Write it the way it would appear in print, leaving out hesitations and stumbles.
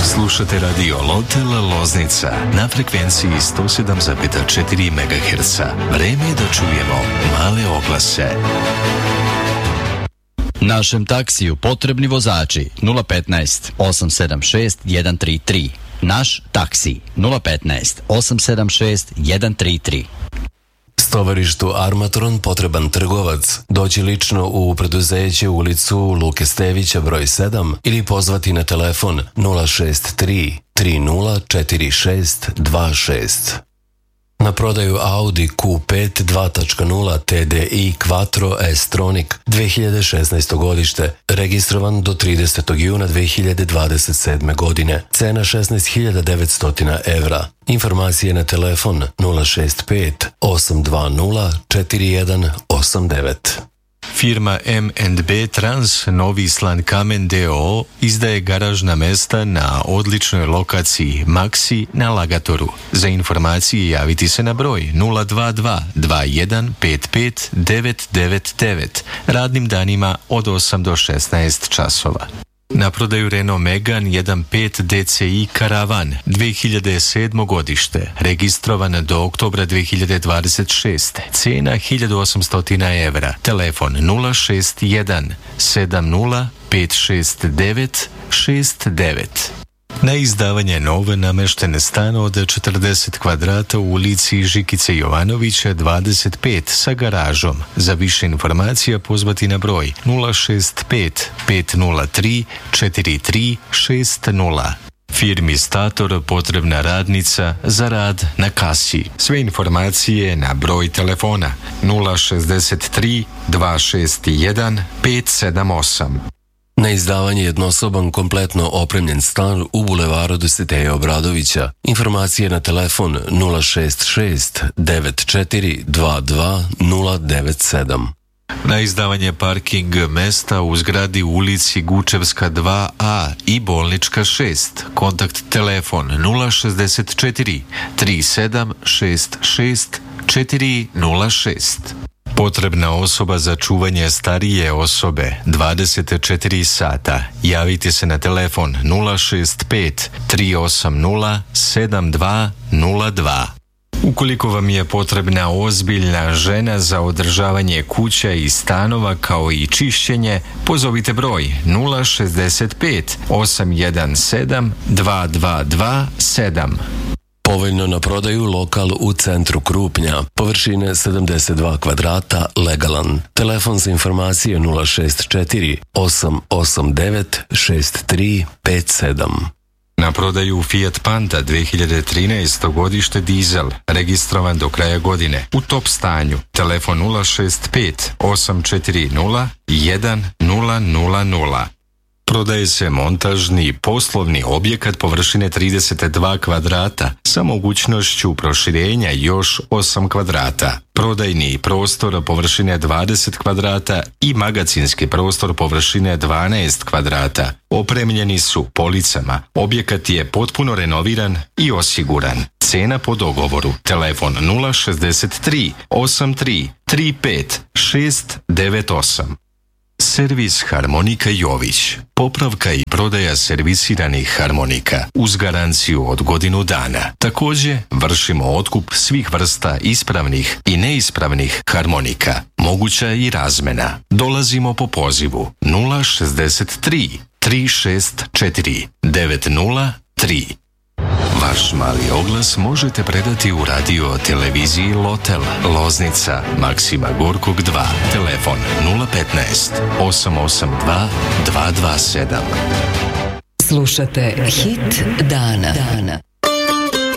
Slušate radio Lotel Loznica na frekvenciji 107,4 MHz. Vreme je da čujemo male oglase. Našem taksiju potrebni vozači 015 876 133. Naš taksi 015 876 133. Tovarištu Armatron potreban trgovac doći lično u preduzeće ulicu Luke Stevića broj 7 ili pozvati na telefon 063 3046 26. Na prodaju Audi Q5 2.0 TDI Quattro S-Tronic 2016. godište, registrovan do 30. juna 2027. godine. Cena 16.900 evra. Informacije na telefon 065 820 4189. Firma M&B Trans Novi Slan Kamen d.o.o. izdaje garažna mesta na odličnoj lokaciji Maxi na Lagatoru. Za informacije javiti se na broj 022 2155 999 radnim danima od 8 do 16 časova. Na prodaju Renault Megane 1.5 DCI Karavan 2007. godište, registrovan do oktobra 2026. Cena 1800 evra. Telefon 061 70 569 69. Na izdavanje nove nameštene stan od 40 kvadrata u ulici Žikice Jovanovića 25 sa garažom. Za više informacija pozvati na broj 065 503 4360. Firmi Stator potrebna radnica za rad na kasi. Sve informacije na broj telefona 063 261 578. Na izdavanje jednosoban kompletno opremljen stan u bulevaru Dositeja Obradovića. Informacije na telefon 066 94 22 097. Na izdavanje parking mesta u zgradi u ulici Gučevska 2A i Bolnička 6. Kontakt telefon 064 3766 406. Potrebna osoba za čuvanje starije osobe 24 sata. Javite se na telefon 065 380 7202. Ukoliko vam je potrebna ozbiljna žena za održavanje kuća i stanova kao i čišćenje, pozovite broj 065 817 2227. Povoljno na prodaju lokal u centru Krupnja, površine 72 kvadrata, legalan. Telefon za informacije 064 889 6357. Na prodaju Fiat Panda 2013. godište dizel, registrovan do kraja godine, u top stanju. Telefon 065 840 1000. Prodaje se montažni poslovni objekat površine 32 kvadrata sa mogućnošću proširenja još 8 kvadrata. Prodajni prostor površine 20 kvadrata i magacinski prostor površine 12 kvadrata. Opremljeni su policama. Objekat je potpuno renoviran i osiguran. Cena po dogovoru. Telefon 063 83 35 698. Servis Harmonika Jović. Popravka i prodaja servisiranih harmonika uz garanciju od godinu dana. Također vršimo otkup svih vrsta ispravnih i neispravnih harmonika. Moguća je i razmena. Dolazimo po pozivu 063 364 903. Vaš mali oglas možete predati u radio televiziji Lotel Loznica Maksima Gorkog 2. Telefon 015 882 227. Slušate Hit dana.